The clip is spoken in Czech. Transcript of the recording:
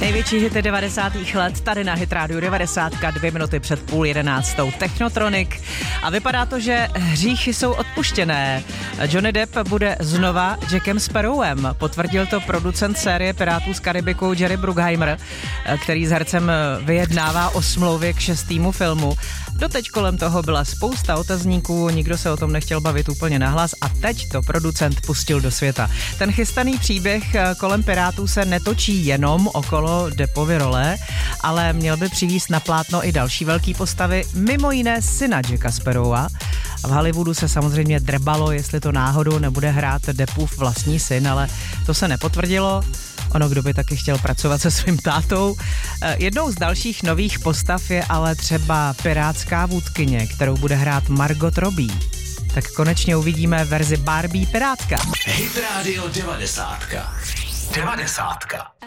Největší hity 90. let tady na Hit Radio 90, 2 minuty před 10:30, Technotronic. A vypadá to, že hříchy jsou odpuštěné. Johnny Depp bude znova Jackem Sparrowem. Potvrdil to producent série Pirátů z Karibiku Jerry Bruckheimer, který s hercem vyjednává o smlouvě k 6. filmu. Doteď kolem toho byla spousta otazníků, nikdo se o tom nechtěl bavit úplně nahlas a teď to producent pustil do světa. Ten chystaný příběh kolem Pirátů se netočí jenom okolo Deppovy role, ale měl by přivést na plátno i další velký postavy, mimo jiné syna Jacka Sparrowa. V Hollywoodu se samozřejmě drbalo, jestli to náhodou nebude hrát Deppův vlastní syn, ale to se nepotvrdilo. Ono, kdo by taky chtěl pracovat se svým tátou. Jednou z dalších nových postav je ale třeba pirátská vůdkyně, kterou bude hrát Margot Robbie. Tak konečně uvidíme verzi Barbie pirátka. Hit Radio 90.